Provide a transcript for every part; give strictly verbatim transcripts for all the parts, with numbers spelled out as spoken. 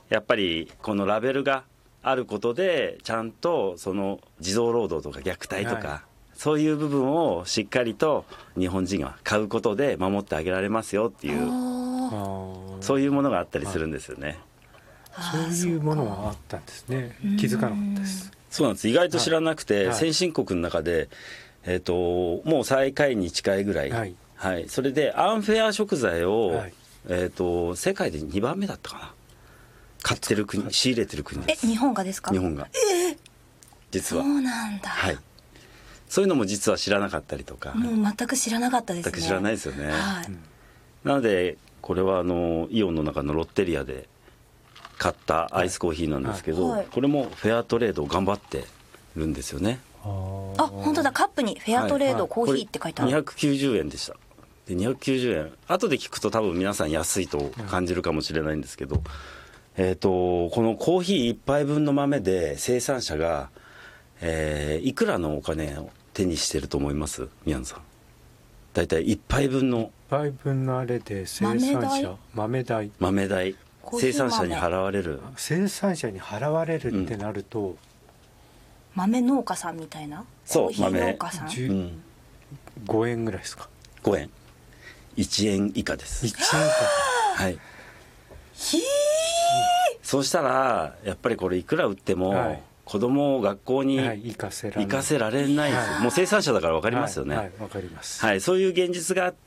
やっぱりこのラベルがあることでちゃんとその児童労働とか虐待とか、はい、そういう部分をしっかりと日本人が買うことで守ってあげられますよっていう、そういうものがあったりするんですよね。 そういうものがあったんですね。気づかなかったです。 そうなんです。意外と知らなくて、 はい、 先進国の中で、えーと、もう最下位に近いぐらい、はいはい、それでアンフェア食材を、はい、えーと、世界でにばんめだったかな、買ってる国、仕入れてる国です。 え、日本がですか？ 日本が、 えー、 実はそうなんだ、 はい、そういうのも実は知らなかったりとか。 もう全く知らなかったですね。 全く知らないですよね、 はい、 なのでこれはあのイオンの中のロッテリアで買ったアイスコーヒーなんですけど、はいはい、これもフェアトレードを頑張ってるんですよね。 あ、本当だ、カップにフェアトレードコーヒーって書いてある、 にひゃくきゅうじゅうえんでした。でにひゃくきゅうじゅうえん、後で聞くと多分皆さん安いと感じるかもしれないんですけど、えーと、このコーヒーいっぱいぶんの豆で生産者が、えー、いくらのお金を手にしてると思います？宮野さん。だいたいいっぱいぶんのいっぱいぶんのあれで生産者豆代豆代生産者に払われる生産者に払われるってなると、うん、 豆農家さんみたいな。 そう、 コーヒー農家さん、 うん、ごえんぐらいですか？ ごえん、いちえん以下です。 いちえん以下はい。ひー、そうしたらやっぱりこれいくら売っても、はい、子供を学校に行かせられないですよ、はい、もう生産者だから分かりますよね。 はい、はい、分かります、 はい、そういう現実があって、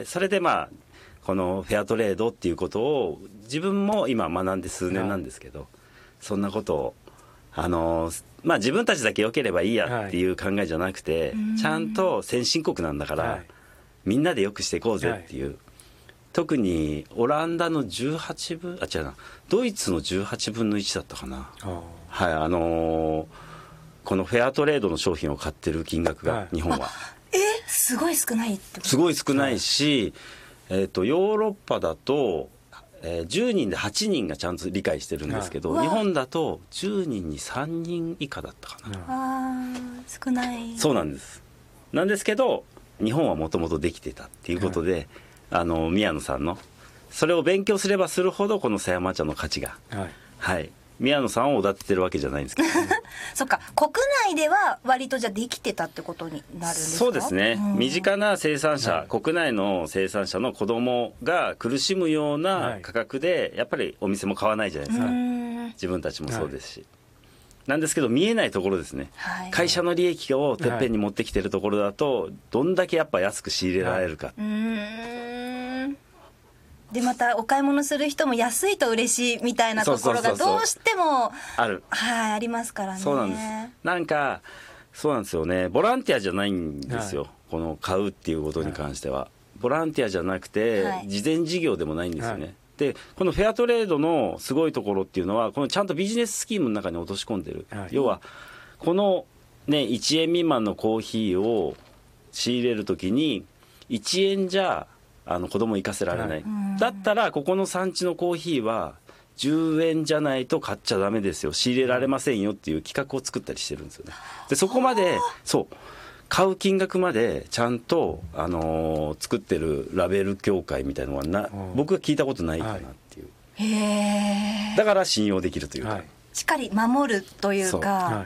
それでまあこのフェアトレードっていうことを自分も今学んで数年なんですけど、はい、そんなことをあのまあ自分たちだけ良ければいいやっていう考えじゃなくて、はい、ちゃんと先進国なんだから、はい、みんなで良くしていこうぜっていう、はい、特にオランダのじゅうはちぶん、あ違うな、ドイツのじゅうはちぶんのいちだったかな。はい、あのー、このフェアトレードの商品を買ってる金額が、はい、日本はえすごい少ないってこと？ すごい少ないし、はい、えーと、ヨーロッパだと、えー、じゅうにんではちにんがちゃんと理解してるんですけど、はい、日本だとじゅうにんにさんにん以下だったかな。 あ少ない。 そうなんですなんですけど、日本はもともとできてたっていうことで、はい、あの宮野さんのそれを勉強すればするほどこの狭山茶の価値が、はいはい、宮野さんをおだててるわけじゃないんですけど、ね、 そっか、国内では割とじゃできてたってことになるんですか？ そうですね、身近な生産者、 はい、 国内の生産者の子供が苦しむような価格でやっぱりお店も買わないじゃないですか、自分たちもそうですし、はい、なんですけど見えないところですね、はい、会社の利益をてっぺんに持ってきてるところだとどんだけやっぱ安く仕入れられるか、はい、うーんでまたお買い物する人も安いと嬉しいみたいなところがどうしてもある、はい、ありますからね。 そうなんです。なんかそうなんですよね、ボランティアじゃないんですよ、はい、この買うっていうことに関しては、はい、ボランティアじゃなくて、はい、事前事業でもないんですよね、はい、でこのフェアトレードのすごいところっていうのはこのちゃんとビジネススキームの中に落とし込んでる、はい、要はこの、ね、いちえん未満のコーヒーを仕入れるときにいちえんじゃあの子供行かせられない、はい、だったらここの産地のコーヒーはじゅうえんじゃないと買っちゃダメですよ、仕入れられませんよっていう企画を作ったりしてるんですよね。でそこまでそう買う金額までちゃんと、あのー、作ってるラベル協会みたいなのはな僕は聞いたことないかなっていう、 はい、へだから信用できるというか、はい、 しっかり守るというか、はい、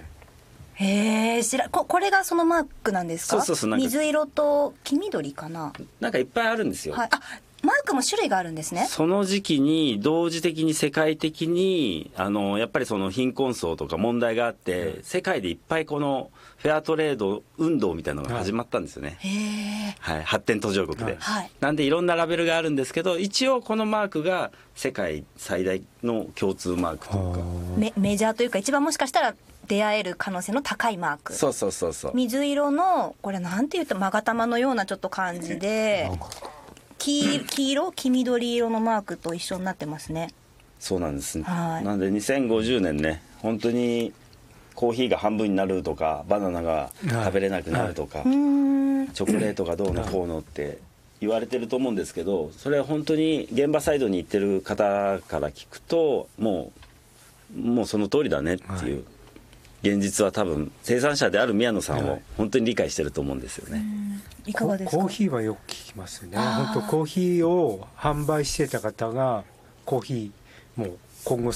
へえ、知ら こ, これがそのマークなんですか？ そうそうそう、なんか水色と黄緑かな、 なんかいっぱいあるんですよ、 はい、あマークも種類があるんですね。 その時期に同時的に世界的にあのやっぱりその貧困層とか問題があって、うん、世界でいっぱいこのフェアトレード運動みたいなのが始まったんですよね、はい、はい、発展途上国で、はい、なんでいろんなラベルがあるんですけど、一応このマークが世界最大の共通マークというかメ, メジャーというか一番もしかしたら出会える可能性の高いマーク。 そうそうそうそう、 水色のこれなんていうと勾玉のようなちょっと感じで、黄, 黄色黄緑色のマークと一緒になってますね。 そうなんです、 はい、 なんでにせんごじゅうねんね、本当にコーヒーが半分になるとかバナナが食べれなくなるとか、はいはい、チョコレートがどうのこうのって言われてると思うんですけど、それは本当に現場サイドに行ってる方から聞くともうもうその通りだねっていう、はい、現実は多分生産者である宮野さんを本当に理解してると思うんですよね、 はい、いかがですか？ コーヒーはよく聞きますね。本当コーヒーを販売してた方がコーヒーもう今後